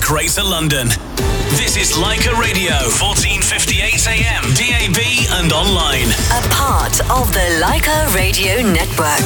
Greater London. This is Leica Radio, 1458 AM, DAB and online. A part of the Leica Radio Network.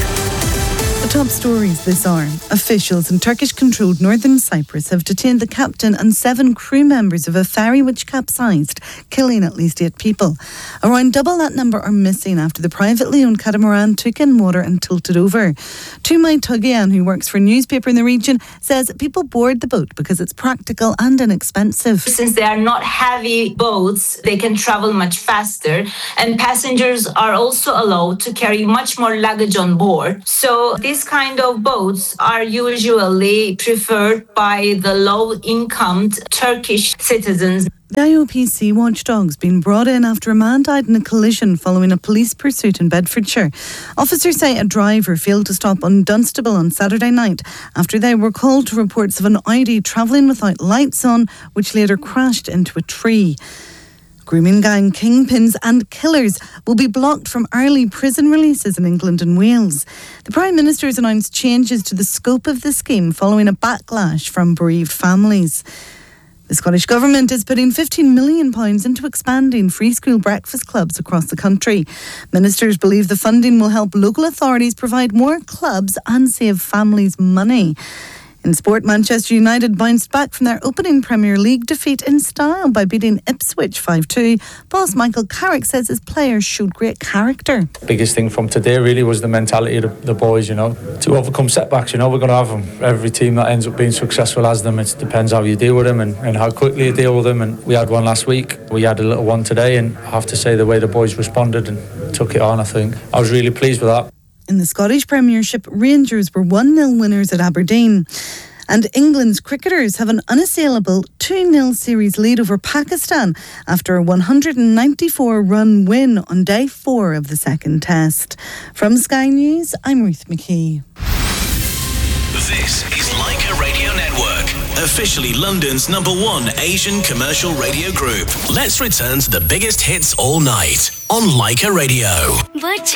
The top stories this hour. Officials in Turkish-controlled northern Cyprus have detained the captain and 7 crew members of a ferry which capsized, killing at least 8 people. Around double that number are missing after the privately owned catamaran took in water and tilted over. Tumay Tugian, who works for a newspaper in the region, says people board the boat because it's practical and inexpensive. Since they are not heavy boats, they can travel much faster, and passengers are also allowed to carry much more luggage on board. So these kind of boats are usually preferred by the low-income Turkish citizens. The IOPC watchdog's been brought in after a man died in a collision following a police pursuit in Bedfordshire. Officers say a driver failed to stop on Dunstable on Saturday night after they were called to reports of an Audi travelling without lights on, which later crashed into a tree. Grooming gang kingpins and killers will be blocked from early prison releases in England and Wales. The Prime Minister has announced changes to the scope of the scheme following a backlash from bereaved families. The Scottish Government is putting £15 million into expanding free school breakfast clubs across the country. Ministers believe the funding will help local authorities provide more clubs and save families money. In sport, Manchester United bounced back from their opening Premier League defeat in style by beating Ipswich 5-2. Boss Michael Carrick says his players showed great character. Biggest thing from today really was the mentality of the boys, to overcome setbacks. We're going to have them. Every team that ends up being successful has them. It depends how you deal with them and how quickly you deal with them. And we had one last week. We had a little one today, and I have to say the way the boys responded and took it on, I think I was really pleased with that. In the Scottish Premiership, Rangers were 1-0 winners at Aberdeen. And England's cricketers have an unassailable 2-0 series lead over Pakistan after a 194-run win on day 4 of the second test. From Sky News, I'm Ruth McKee. This is Leica Radio Network, officially London's #1 Asian commercial radio group. Let's return to the biggest hits all night on Leica Radio.